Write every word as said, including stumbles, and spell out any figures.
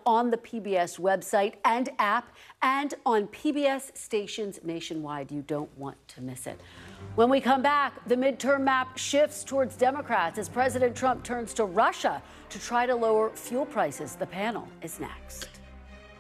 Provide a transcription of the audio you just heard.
on the P B S website and app and on P B S stations nationwide. You don't want to miss it. When we come back, the midterm map shifts towards Democrats as President Trump turns to Russia to try to lower fuel prices. The panel is next.